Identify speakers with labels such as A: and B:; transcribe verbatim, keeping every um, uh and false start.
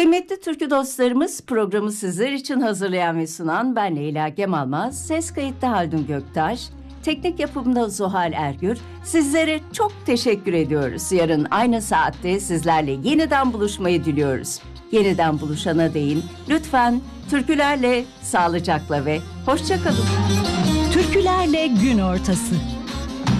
A: Kıymetli türkü dostlarımız, programı sizler için hazırlayan ve sunan ben Leyla Gemalmaz, ses kayıtta Haldun Göktaş, teknik yapımda Zuhal Ergür. Sizlere çok teşekkür ediyoruz. Yarın aynı saatte sizlerle yeniden buluşmayı diliyoruz. Yeniden buluşana değin lütfen türkülerle, sağlıcakla ve hoşça kalın.
B: Türkülerle gün ortası.